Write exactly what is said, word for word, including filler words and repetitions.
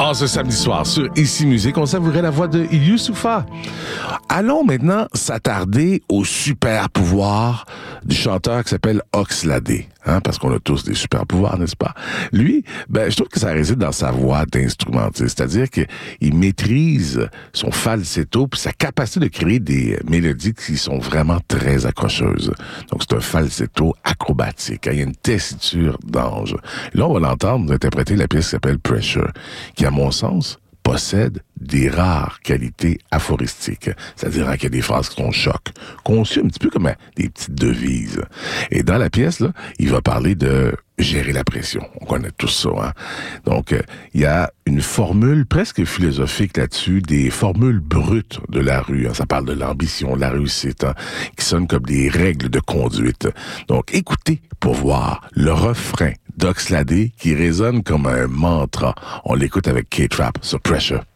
En ce samedi soir sur Ici Musique, on savourait la voix de Youssoupha. Allons maintenant s'attarder au super pouvoir du chanteur qui s'appelle Oxlade, hein, parce qu'on a tous des super pouvoirs, n'est-ce pas? Lui, ben, je trouve que ça réside dans sa voix d'instrumentiste, c'est-à-dire qu'il maîtrise son falsetto puis sa capacité de créer des mélodies qui sont vraiment très accrocheuses. Donc c'est un falsetto acrobatique, hein, il y a une tessiture d'ange. Là, on va l'entendre interpréter la pièce qui s'appelle Pressure, qui, à mon sens, possède des rares qualités aphoristiques. C'est-à-dire hein, qu'il y a des phrases qui sont chocs, conçues un petit peu comme hein, des petites devises. Et dans la pièce, là, il va parler de gérer la pression. On connaît tout ça. Hein? Donc, euh, il y a une formule presque philosophique là-dessus, des formules brutes de la rue. Hein? Ça parle de l'ambition, de la réussite, hein? Qui sonnent comme des règles de conduite. Donc, écoutez pour voir le refrain d'Oxlade qui résonne comme un mantra. On l'écoute avec K-Trap sur Pressure.